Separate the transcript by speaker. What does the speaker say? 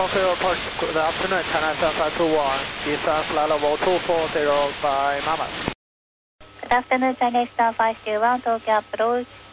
Speaker 1: 240 approach. Good afternoon, China 7521. Descent flight level 240 by Mama.
Speaker 2: Good afternoon, Chinese Star 521, Tokyo approach.